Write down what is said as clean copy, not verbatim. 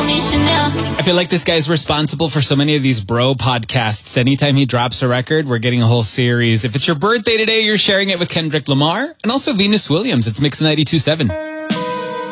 I feel like this guy's responsible for so many of these bro podcasts. Anytime he drops a record, we're getting a whole series. If it's your birthday today, you're sharing it with Kendrick Lamar and also Venus Williams. It's Mix 92.7.